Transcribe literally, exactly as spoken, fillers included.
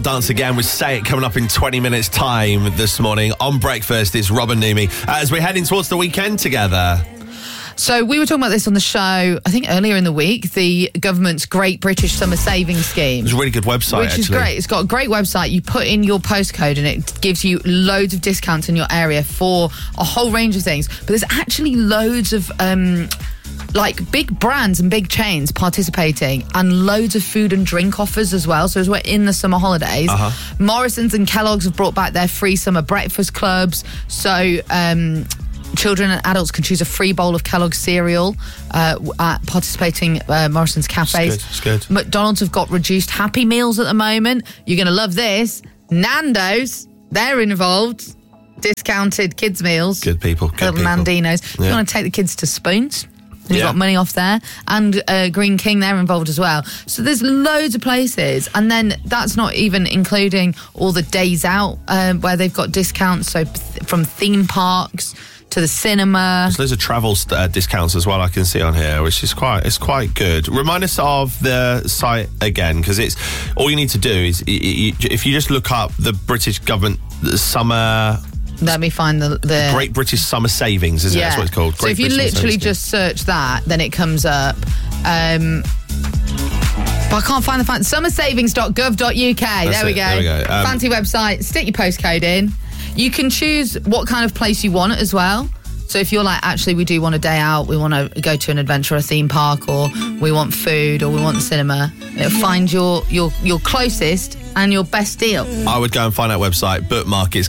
Dance again with Say It coming up in twenty minutes time this morning. On breakfast, it's Rob and Numi as we're heading towards the weekend together. So we were talking about this on the show, I think earlier in the week, the government's Great British Summer Savings Scheme. It's a really good website, Which actually. is great. It's got a great website. You put in your postcode and it gives you loads of discounts in your area for a whole range of things. But there's actually loads of... Um, like big brands and big chains participating and loads of food and drink offers as well. So as we're in the summer holidays, uh-huh. Morrison's and Kellogg's have brought back their free summer breakfast clubs. So um, children and adults can choose a free bowl of Kellogg's cereal uh, at participating uh, Morrison's cafes. It's good, it's good. McDonald's have got reduced Happy Meals at the moment. You're going to love this. Nando's, they're involved. Discounted kids' meals. Good people, good Little people. Nandinos. Yeah. You want to take the kids to Spoons? And you've Yeah. got money off there. And uh, Green King, they're involved as well. So there's loads of places. And then that's not even including all the days out um, where they've got discounts. So th- from theme parks to the cinema. There's loads of travel uh, discounts as well I can see on here, which is quite it's quite good. Remind us of the site again, because it's all you need to do is y- y- if you just look up the British government the summer... Let me find the... the Great British Summer Savings, isn't it? That's what it's called. So Great if you British Summer literally Savings. just search that, then it comes up. Um, but I can't find the fan. summer savings dot gov dot U K. That's There we it, go. there we go. Um, Fancy website. Stick your postcode in. You can choose what kind of place you want as well. So if you're like, actually, we do want a day out, we want to go to an adventure or a theme park, or we want food, or we want the cinema, it'll find your, your, your closest and your best deal. I would go and find that website, bookmark it. It's